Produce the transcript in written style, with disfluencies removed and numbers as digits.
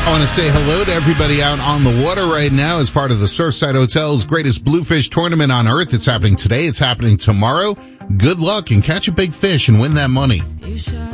I want to say hello to everybody out on the water right now as part of the Surfside Hotel's greatest bluefish tournament on earth. It's happening today. It's happening tomorrow. Good luck and catch a big fish and win that money.